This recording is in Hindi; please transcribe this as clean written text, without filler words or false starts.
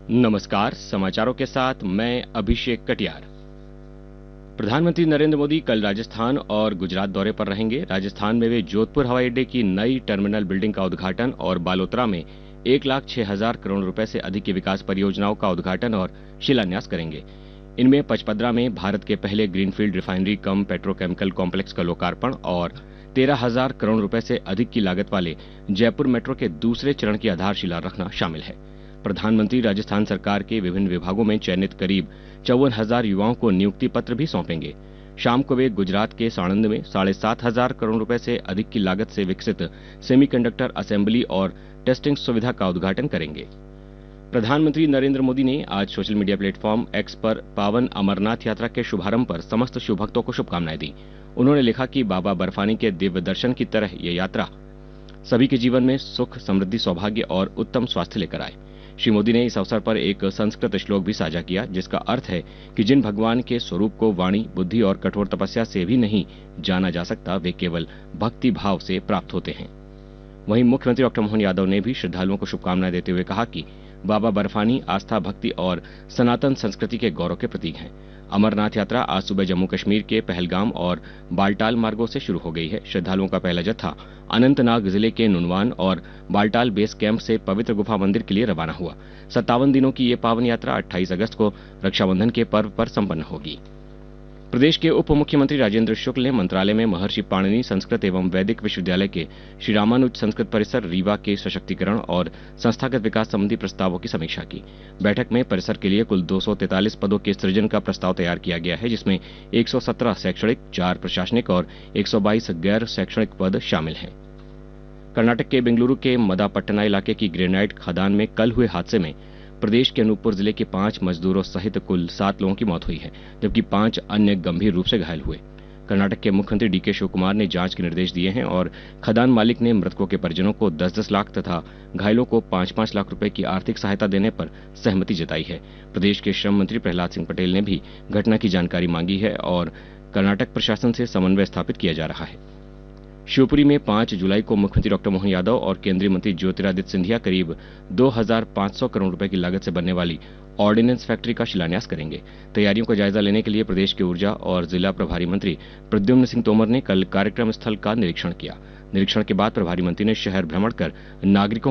नमस्कार, समाचारों के साथ मैं अभिषेक कटियार। प्रधानमंत्री नरेंद्र मोदी कल राजस्थान और गुजरात दौरे पर रहेंगे। राजस्थान में वे जोधपुर हवाई अड्डे की नई टर्मिनल बिल्डिंग का उद्घाटन और बालोतरा में 1,06,000 करोड़ रुपए से अधिक की विकास परियोजनाओं का उद्घाटन और शिलान्यास करेंगे। इनमें पचपदरा में भारत के पहले ग्रीनफील्ड रिफाइनरी कम पेट्रोकेमिकल कॉम्प्लेक्स का लोकार्पण और 13,000 करोड़ रुपए से अधिक की लागत वाले जयपुर मेट्रो के दूसरे चरण की आधारशिला रखना शामिल है। प्रधानमंत्री राजस्थान सरकार के विभिन्न विभागों में चयनित करीब 54,000 युवाओं को नियुक्ति पत्र भी सौंपेंगे। शाम को वे गुजरात के साणंद में 7,500 करोड़ रुपए से अधिक की लागत से विकसित सेमीकंडक्टर असेंबली और टेस्टिंग सुविधा का उद्घाटन करेंगे। प्रधानमंत्री नरेंद्र मोदी ने आज सोशल मीडिया प्लेटफॉर्म एक्स पर पावन अमरनाथ यात्रा के शुभारंभ पर समस्त शिव भक्तों को शुभकामनाएं दी। उन्होंने लिखा कि बाबा बर्फानी के दिव्य दर्शन की तरह यह यात्रा सभी के जीवन में सुख, समृद्धि, सौभाग्य और उत्तम स्वास्थ्य लेकर आए। श्री मोदी ने इस अवसर पर एक संस्कृत श्लोक भी साझा किया, जिसका अर्थ है कि जिन भगवान के स्वरूप को वाणी, बुद्धि और कठोर तपस्या से भी नहीं जाना जा सकता, वे केवल भक्ति भाव से प्राप्त होते हैं। वहीं मुख्यमंत्री डॉक्टर मोहन यादव ने भी श्रद्धालुओं को शुभकामनाएं देते हुए कहा कि बाबा बर्फानी आस्था, भक्ति और सनातन संस्कृति के गौरव के प्रतीक हैं। अमरनाथ यात्रा आज सुबह जम्मू कश्मीर के पहलगाम और बालटाल मार्गों से शुरू हो गई है। श्रद्धालुओं का पहला जत्था अनंतनाग जिले के नुनवान और बालटाल बेस कैंप से पवित्र गुफा मंदिर के लिए रवाना हुआ। 57 दिनों की ये पावन यात्रा 28 अगस्त को रक्षाबंधन के पर्व पर संपन्न होगी। प्रदेश के उप मुख्यमंत्री राजेंद्र शुक्ल ने मंत्रालय में महर्षि पाणिनि संस्कृत एवं वैदिक विश्वविद्यालय के श्री रामानुज संस्कृत परिसर रीवा के सशक्तिकरण और संस्थागत विकास संबंधी प्रस्तावों की समीक्षा की। बैठक में परिसर के लिए कुल 243 पदों के सृजन का प्रस्ताव तैयार किया गया है, जिसमें 117 शैक्षणिक, 4 प्रशासनिक और 122 गैर शैक्षणिक पद शामिल हैं। कर्नाटक के बेंगलुरु के मदापट्टना इलाके की ग्रेनाइट खदान में कल हुए हादसे में प्रदेश के अनूपपुर जिले के 5 मजदूरों सहित कुल 7 लोगों की मौत हुई है, जबकि 5 अन्य गंभीर रूप से घायल हुए। कर्नाटक के मुख्यमंत्री डीके शिव कुमार ने जांच के निर्देश दिए हैं और खदान मालिक ने मृतकों के परिजनों को 10-10 लाख तथा घायलों को 5-5 लाख रुपए की आर्थिक सहायता देने पर सहमति जताई है। प्रदेश के श्रम मंत्री प्रहलाद सिंह पटेल ने भी घटना की जानकारी मांगी है और कर्नाटक प्रशासन से समन्वय स्थापित किया जा रहा है। शिवपुरी में 5 जुलाई को मुख्यमंत्री डॉक्टर मोहन यादव और केंद्रीय मंत्री ज्योतिरादित्य सिंधिया करीब 2,500 करोड़ रुपए की लागत से बनने वाली ऑर्डिनेंस फैक्ट्री का शिलान्यास करेंगे। तैयारियों का जायजा लेने के लिए प्रदेश के ऊर्जा और जिला प्रभारी मंत्री प्रद्युम्न सिंह तोमर ने कल कार्यक्रम स्थल का निरीक्षण किया। निरीक्षण के बाद प्रभारी मंत्री ने शहर भ्रमण कर नागरिकों